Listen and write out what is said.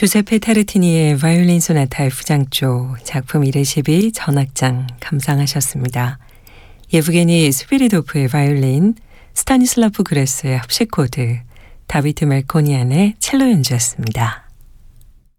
주제페 타르티니의 바이올린 소나타 F장조 작품 1-12 전악장 감상하셨습니다. 예브게니 스피리도프의 바이올린, 스타니슬라프 그레스의 합시코드, 다비트 멜코니안의 첼로 연주였습니다.